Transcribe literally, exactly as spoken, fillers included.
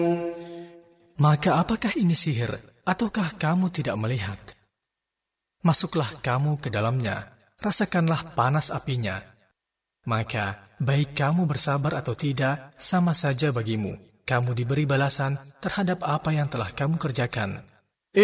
Maka apakah ini sihir, ataukah kamu tidak melihat? Masuklah kamu ke dalamnya, rasakanlah panas apinya. Maka, baik kamu bersabar atau tidak, sama saja bagimu. Kamu diberi balasan terhadap apa yang telah kamu kerjakan.